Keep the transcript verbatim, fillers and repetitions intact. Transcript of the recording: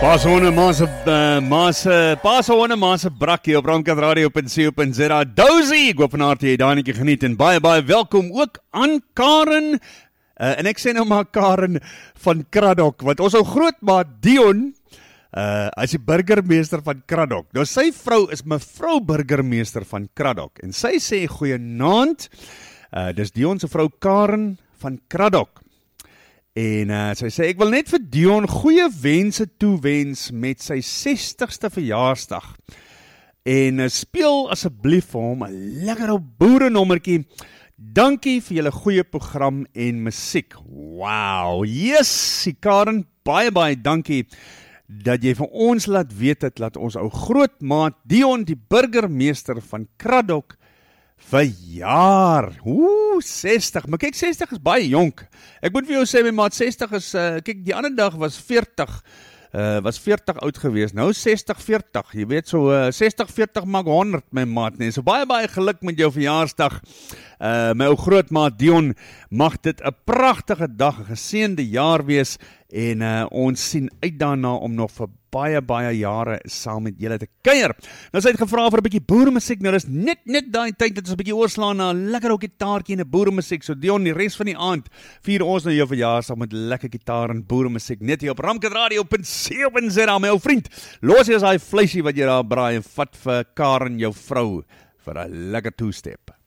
Paasone maase, uh, maase, paasone maase brakkie op Ramkat Radio punt co punt za. Dozy, ek hoop van harte jy daar netjie geniet en baie baie welkom ook aan Karen. Uh, en ek sê nou maar Karen van Kraddock, want ons ou grootmaat Dion, uh, hy is die burgemeester van Kraddock. Nou sy vrou is mevrou burgemeester van Kraddock en sy sê goeienaand. Uh, dis Dion se vrou Karen van Kraddock. En uh, sy sê, ek wil net vir Dion goeie wense toewens met sy sestigste verjaarsdag. En uh, speel asseblief vir hom 'n lekker ou boerenommertjie. Dankie vir julle goeie program en musiek. Wow, yes, Karen, baie baie dankie dat jy vir ons laat weet het, laat ons ou grootmaat Dion, die burgemeester van Kraddock, verjaar. Oeh, sestig. Maar kyk, sestig is baie jonk. Ek moet vir jou sê, my maat, sestig is, uh, kyk, die ander dag was veertig, uh, was veertig oud gewees. Nou sestig, veertig. Jy weet so, uh, sestig, veertig maak honderd, my maat, nee. So baie, baie geluk met jou verjaarsdag. Uh, my ou grootmaat Dion, mag dit 'n pragtige dag, 'n geseënde jaar wees, en uh, ons sien uit daarna om nog vir baie, baie jare saam met julle te kuier. Nou sy het gevra vir 'n bietjie boeremusiek, nou dis net, net daai tyd dat ons 'n bietjie oorslaan na 'n lekker ou gitaartjie en 'n boeremusiek. So Dion, die res van die aand vier ons nou jou verjaarsdag met lekker gitaar en boeremusiek, net hier op Ramkat Radio punt co punt za, my ou vriend. Los jy as daai vleisie wat jy daar braai en vat vir Karen, jou vrou, vir 'n lekker two-step.